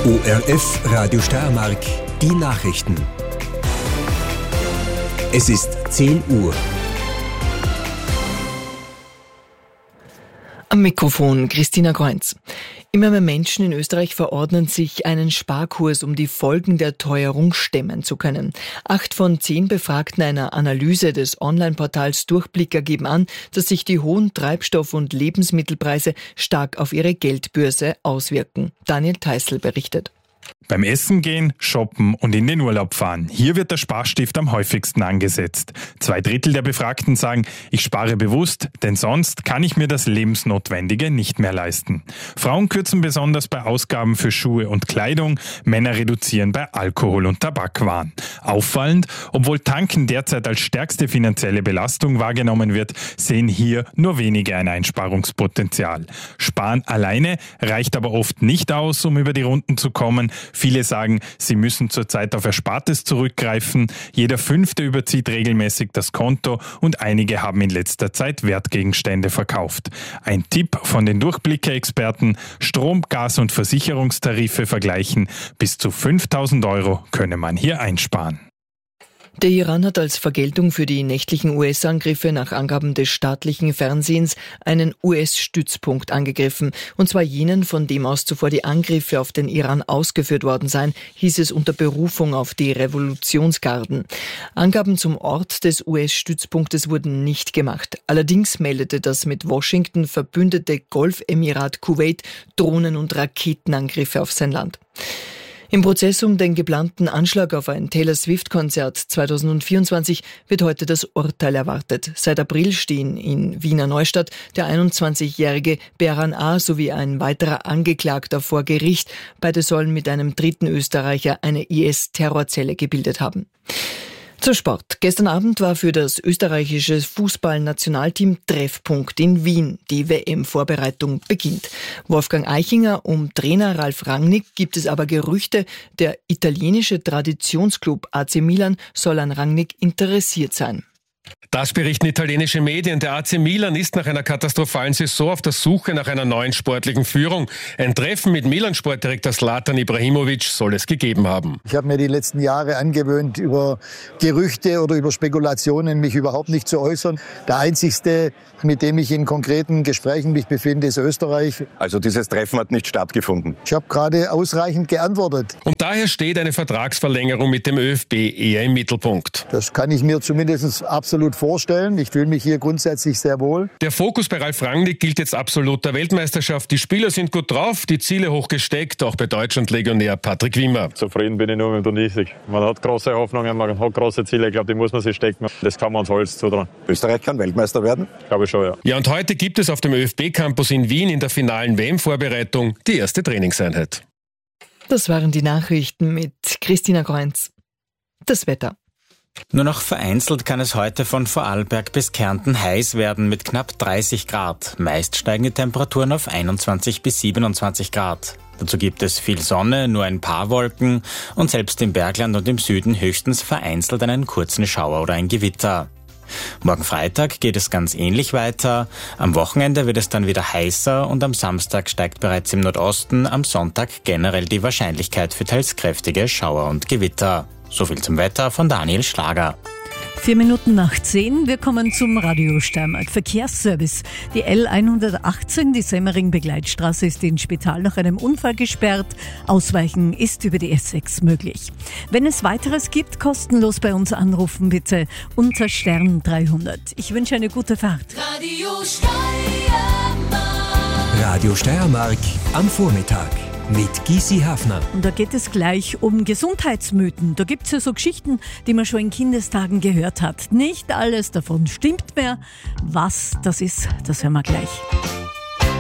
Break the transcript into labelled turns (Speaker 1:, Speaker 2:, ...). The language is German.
Speaker 1: ORF Radio Steiermark, die Nachrichten. Es ist 10 Uhr.
Speaker 2: Am Mikrofon Christina Kreunz. Immer mehr Menschen in Österreich verordnen sich einen Sparkurs, um die Folgen der Teuerung stemmen zu können. 8 von 10 Befragten einer Analyse des Online-Portals Durchblicker geben an, dass sich die hohen Treibstoff- und Lebensmittelpreise stark auf ihre Geldbörse auswirken. Daniel Theißl berichtet.
Speaker 3: Beim Essen gehen, shoppen und in den Urlaub fahren. Hier wird der Sparstift am häufigsten angesetzt. 2/3 der Befragten sagen, ich spare bewusst, denn sonst kann ich mir das Lebensnotwendige nicht mehr leisten. Frauen kürzen besonders bei Ausgaben für Schuhe und Kleidung, Männer reduzieren bei Alkohol- und Tabakwaren. Auffallend, obwohl Tanken derzeit als stärkste finanzielle Belastung wahrgenommen wird, sehen hier nur wenige ein Einsparungspotenzial. Sparen alleine reicht aber oft nicht aus, um über die Runden zu kommen. Viele sagen, sie müssen zurzeit auf Erspartes zurückgreifen. Jeder 5. überzieht regelmäßig das Konto und einige haben in letzter Zeit Wertgegenstände verkauft. Ein Tipp von den Durchblicke-Experten: Strom-, Gas- und Versicherungstarife vergleichen. Bis zu 5.000 € könne man hier einsparen.
Speaker 2: Der Iran hat als Vergeltung für die nächtlichen US-Angriffe nach Angaben des staatlichen Fernsehens einen US-Stützpunkt angegriffen. Und zwar jenen, von dem aus zuvor die Angriffe auf den Iran ausgeführt worden seien, hieß es unter Berufung auf die Revolutionsgarden. Angaben zum Ort des US-Stützpunktes wurden nicht gemacht. Allerdings meldete das mit Washington verbündete Golfemirat Kuwait Drohnen- und Raketenangriffe auf sein Land. Im Prozess um den geplanten Anschlag auf ein Taylor Swift-Konzert 2024 wird heute das Urteil erwartet. Seit April stehen in Wiener Neustadt der 21-jährige Behran A. sowie ein weiterer Angeklagter vor Gericht. Beide sollen mit einem dritten Österreicher eine IS-Terrorzelle gebildet haben. Zum Sport. Gestern Abend war für das österreichische Fußballnationalteam Treffpunkt in Wien. Die WM-Vorbereitung beginnt. Wolfgang Eichinger um Trainer Ralf Rangnick gibt es aber Gerüchte, der italienische Traditionsclub AC Milan soll an Rangnick interessiert sein.
Speaker 4: Das berichten italienische Medien. Der AC Milan ist nach einer katastrophalen Saison auf der Suche nach einer neuen sportlichen Führung. Ein Treffen mit Milan-Sportdirektor Zlatan Ibrahimovic soll es gegeben haben.
Speaker 5: Ich habe mir die letzten Jahre angewöhnt, über Gerüchte oder über Spekulationen mich überhaupt nicht zu äußern. Der einzigste, mit dem ich in konkreten Gesprächen mich befinde, ist Österreich.
Speaker 6: Also dieses Treffen hat nicht stattgefunden.
Speaker 5: Ich habe gerade ausreichend geantwortet.
Speaker 4: Und daher steht eine Vertragsverlängerung mit dem ÖFB eher im Mittelpunkt.
Speaker 5: Das kann ich mir zumindest absolut vorstellen. Ich fühle mich hier grundsätzlich sehr wohl.
Speaker 4: Der Fokus bei Ralf Rangnick gilt jetzt absolut der Weltmeisterschaft. Die Spieler sind gut drauf, die Ziele hoch gesteckt, auch bei Deutschland-Legionär Patrick Wimmer.
Speaker 7: Zufrieden bin ich nur mit der Sieg. Man hat große Hoffnungen, man hat große Ziele. Ich glaube, die muss man sich stecken. Das kann man uns alles zutrauen.
Speaker 6: Österreich kann Weltmeister werden?
Speaker 7: Glaube ich schon, ja.
Speaker 4: Ja, und heute gibt es auf dem ÖFB-Campus in Wien in der finalen WM-Vorbereitung die erste Trainingseinheit.
Speaker 2: Das waren die Nachrichten mit Christina Kreunz. Das Wetter.
Speaker 8: Nur noch vereinzelt kann es heute von Vorarlberg bis Kärnten heiß werden mit knapp 30 Grad. Meist steigen die Temperaturen auf 21 bis 27 Grad. Dazu gibt es viel Sonne, nur ein paar Wolken und selbst im Bergland und im Süden höchstens vereinzelt einen kurzen Schauer oder ein Gewitter. Morgen Freitag geht es ganz ähnlich weiter. Am Wochenende wird es dann wieder heißer und am Samstag steigt bereits im Nordosten, am Sonntag generell die Wahrscheinlichkeit für teils kräftige Schauer und Gewitter. So viel zum Wetter von Daniel Schlager.
Speaker 9: 10:04. Wir kommen zum Radio Steiermark Verkehrsservice. Die L118, die Semmering-Begleitstraße, ist in Spital nach einem Unfall gesperrt. Ausweichen ist über die S6 möglich. Wenn es weiteres gibt, kostenlos bei uns anrufen, bitte unter Stern 300. Ich wünsche eine gute Fahrt.
Speaker 1: Radio Steiermark am Vormittag mit Gysi Hafner.
Speaker 9: Und da geht es gleich um Gesundheitsmythen. Da gibt es ja so Geschichten, die man schon in Kindestagen gehört hat. Nicht alles davon stimmt mehr. Was das ist, das hören wir gleich.